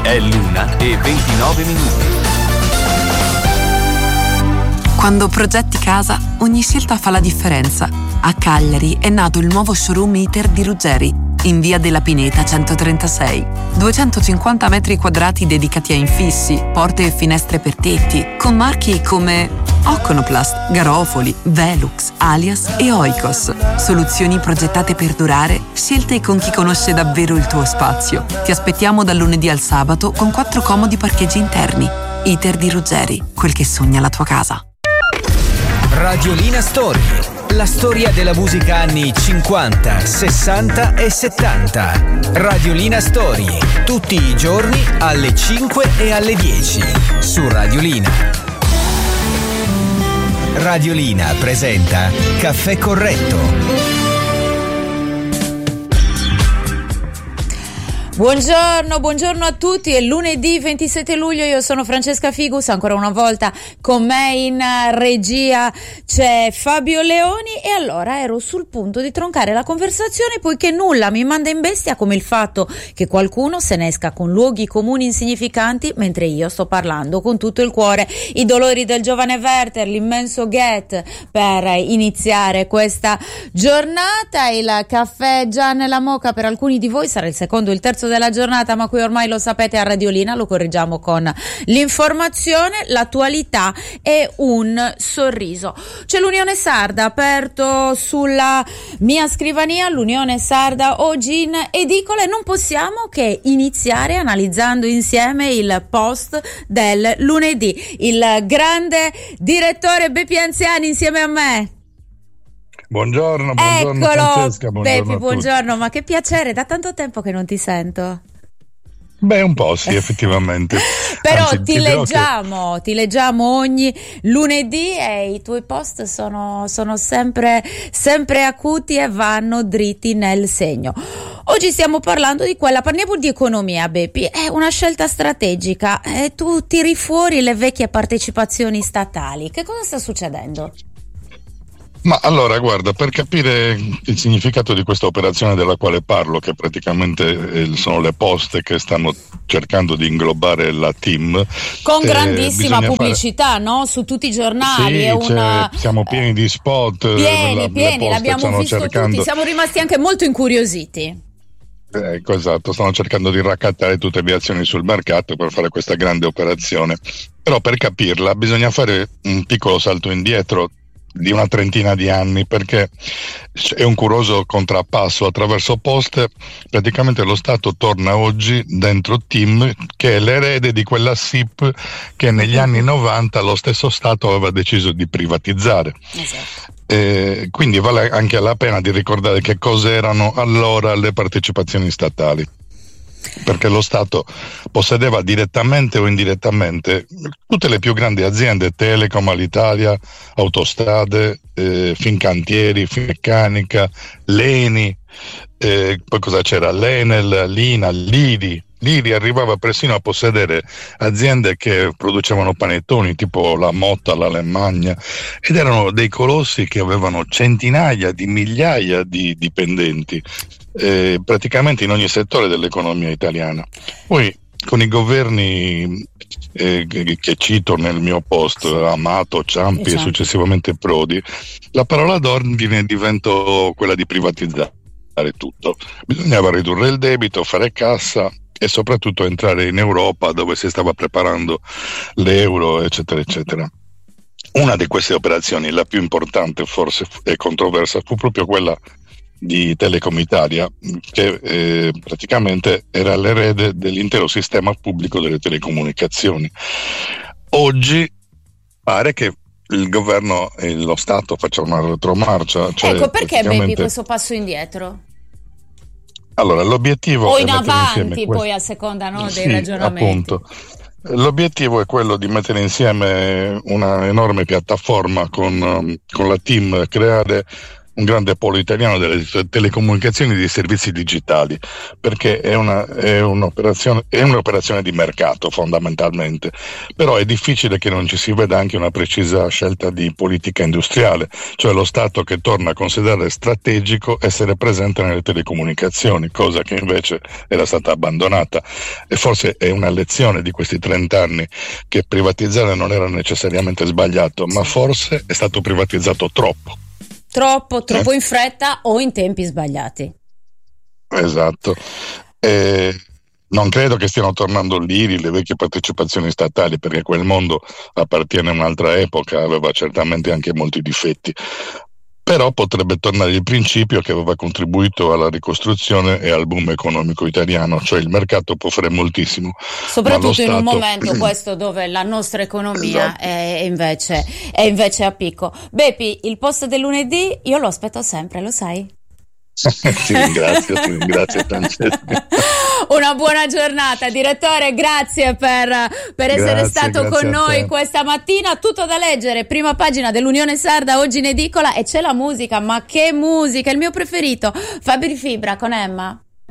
È l'1:29. Quando progetti casa, ogni scelta fa la differenza. A Cagliari è nato il nuovo showroom ITER di Ruggeri, in via della Pineta 136. 250 metri quadrati dedicati a infissi, porte e finestre per tetti, con marchi come Oconoplast, Garofoli, Velux, Alias e Oikos. Soluzioni progettate per durare, scelte con chi conosce davvero il tuo spazio. Ti aspettiamo dal lunedì al sabato con 4 comodi parcheggi interni. ITER di Ruggeri, quel che sogna la tua casa. Radiolina Story, la storia della musica anni 50, 60 e 70. Radiolina Story, tutti i giorni alle 5 e alle 10 su Radiolina. Radiolina presenta Caffè Corretto. Buongiorno a tutti, è lunedì 27 luglio, io sono Francesca Figus, ancora una volta con me in regia c'è Fabio Leoni e allora ero sul punto di troncare la conversazione poiché nulla mi manda in bestia come il fatto che qualcuno se ne esca con luoghi comuni insignificanti mentre io sto parlando con tutto il cuore, i dolori del giovane Werther, l'immenso Goethe per iniziare questa giornata. Il caffè già nella moka per alcuni di voi sarà il secondo o il terzo della giornata, ma qui ormai lo sapete, a Radiolina lo correggiamo con l'informazione, l'attualità e un sorriso. C'è l'Unione Sarda aperto sulla mia scrivania, l'Unione Sarda oggi in edicola, e non possiamo che iniziare analizzando insieme il post del lunedì. Il grande direttore Beppi Anziani insieme a me. Buongiorno Eccolo, Francesca, Beppi, buongiorno, ma che piacere, da tanto tempo che non ti sento. Beh, un po' sì, effettivamente. Però anzi, ti leggiamo ogni lunedì e i tuoi post sono sempre acuti e vanno dritti nel segno. Oggi stiamo parlando parliamo di economia, Beppi, è una scelta strategica e tu tiri fuori le vecchie partecipazioni statali. Che cosa sta succedendo? Ma allora, guarda, per capire il significato di questa operazione della quale parlo, che praticamente sono le poste che stanno cercando di inglobare la TIM. Con grandissima pubblicità, no? Su tutti i giornali. Sì, siamo pieni di spot. Pieni, l'abbiamo visto tutti, siamo rimasti anche molto incuriositi. Ecco, esatto, stanno cercando di raccattare tutte le azioni sul mercato per fare questa grande operazione. Però per capirla bisogna fare un piccolo salto indietro di una trentina di anni, perché è un curioso contrappasso. Attraverso Poste praticamente lo Stato torna oggi dentro TIM, che è l'erede di quella SIP che negli anni 90 lo stesso Stato aveva deciso di privatizzare. Esatto. Quindi vale anche la pena di ricordare che cos'erano allora le partecipazioni statali, perché lo Stato possedeva direttamente o indirettamente tutte le più grandi aziende: Telecom, Alitalia, Autostrade, Fincantieri, Finmeccanica, l'ENI, poi cosa c'era? L'Enel, l'INA, l'IRI. L'IRI arrivava persino a possedere aziende che producevano panettoni tipo la Motta, l'Alemagna, ed erano dei colossi che avevano centinaia di migliaia di dipendenti, praticamente in ogni settore dell'economia italiana. Poi con i governi che cito nel mio post, Amato, Ciampi e successivamente Prodi, la parola d'ordine diventò quella di privatizzare tutto. Bisognava ridurre il debito, fare cassa e soprattutto entrare in Europa, dove si stava preparando l'euro, eccetera eccetera. Una di queste operazioni, la più importante forse e controversa, fu proprio quella di Telecom Italia, che praticamente era l'erede dell'intero sistema pubblico delle telecomunicazioni. Oggi pare che il governo e lo Stato facciano una retromarcia. Ecco, perché Beppi questo passo indietro? Allora, l'obiettivo o in avanti, poi a seconda dei ragionamenti. Appunto. L'obiettivo è quello di mettere insieme una enorme piattaforma con la TIM, creare un grande polo italiano delle telecomunicazioni e dei servizi digitali, perché è un'operazione di mercato fondamentalmente, però è difficile che non ci si veda anche una precisa scelta di politica industriale, cioè lo Stato che torna a considerare strategico essere presente nelle telecomunicazioni, cosa che invece era stata abbandonata, e forse è una lezione di questi 30 anni che privatizzare non era necessariamente sbagliato, ma forse è stato privatizzato troppo in fretta o in tempi sbagliati. Esatto. Non credo che stiano tornando l'IRI, le vecchie partecipazioni statali, perché quel mondo appartiene a un'altra epoca, aveva certamente anche molti difetti. Però potrebbe tornare il principio che aveva contribuito alla ricostruzione e al boom economico italiano, cioè il mercato può fare moltissimo. Soprattutto in un momento questo dove la nostra economia esatto. è invece a picco. Beppi, il post del lunedì io lo aspetto sempre, lo sai? Ti ringrazio Francesca. Una buona giornata, direttore, grazie per essere stato con noi questa mattina. Tutto da leggere, prima pagina dell'Unione Sarda oggi in edicola, e c'è la musica, ma che musica, il mio preferito, Fabri Fibra con Emma.